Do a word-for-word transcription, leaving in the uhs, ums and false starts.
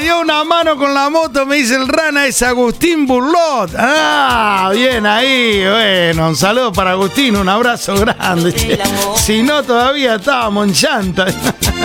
dio una mano con la moto, me dice el Rana, es Agustín Burlot. Ah, bien ahí, bueno, un saludo para Agustín, un abrazo grande. Si no, todavía estábamos en llanta.